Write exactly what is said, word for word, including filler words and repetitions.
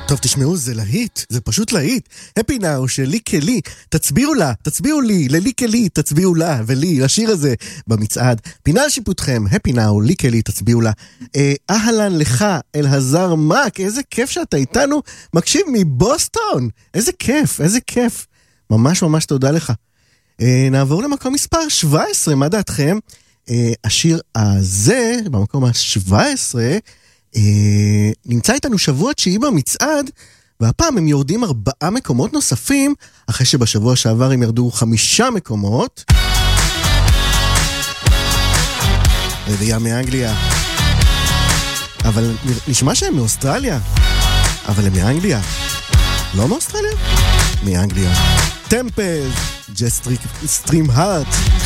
טוב, תשמעו, זה להיט, זה פשוט להיט. Happy Now שלי כלי, תצביעו לה, תצביעו לי, ללי כלי, תצביעו לה ולי, השיר הזה במצעד. פינה על שיפוטכם, Happy Now, לי כלי, תצביעו לה. אה, אהלן לך, אלעזר מק, איזה כיף שאתה איתנו, מקשיב מבוסטון, איזה כיף, איזה כיף. ממש ממש תודה לך. אה, נעבור למקום מספר שבע עשרה, מה דעתכם? אה, השיר הזה, במקום ה-שבע עשרה, אה, נמצא איתנו שבוע תשיעי במצעד, והפעם הם יורדים ארבעה מקומות נוספים, אחרי שבשבוע שעבר הם ירדו חמישה מקומות. רביעייה מאנגליה. אבל נשמע שהם מאוסטרליה. אבל הם מאנגליה. לא מאוסטרליה? מאנגליה. טמפל, ג'סטריק סטרים הארט.